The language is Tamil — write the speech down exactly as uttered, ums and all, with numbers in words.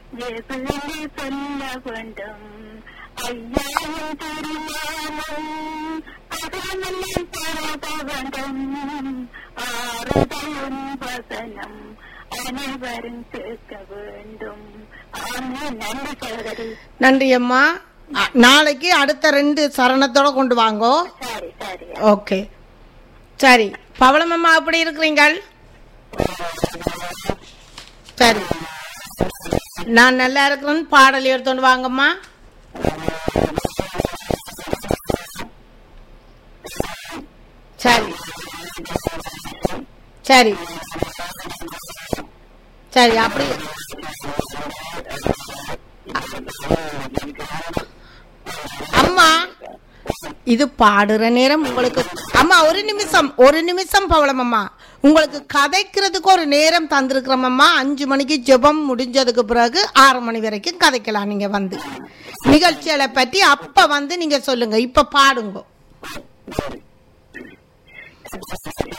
இயேசுவென்று சொல்ல வேண்டும். ஐயாவும் திருமாலும் பகவனை பரத வேண்டும். ஆறுதலும் வசனம் அனைவரும் கேட்க வேண்டும். ஆமென். நன்றி சகோதரி. நன்றி அம்மா. அ- நாளைக்கு அடுத்த ரெண்டு சரணத்தோட கொண்டு வாங்கோ. சரி சரி. ஓகே சரி. பவளம் அம்மா எப்படி இருக்கிறீங்கள்? சரி, நான் நல்லா இருக்கிறேன்னு பாடல் எடுத்துட்டு வாங்கம்மா. சரி சரி சரி. அப்படி அம்மா இது பாடுற நேரம் உங்களுக்கு. அம்மா ஒரு நிமிஷம் ஒரு நிமிஷம் பவளம் அம்மா, உங்களுக்கு கதைக்கிறதுக்கு ஒரு நேரம் தந்திருக்கிறோம் அம்மா. அஞ்சு மணிக்கு ஜெபம் முடிஞ்சதுக்கு பிறகு ஆறு மணி வரைக்கும் கதைக்கலாம். நீங்க வந்து நிகழ்ச்சிகளை பற்றி அப்ப வந்து நீங்க சொல்லுங்க. இப்ப பாடுங்க.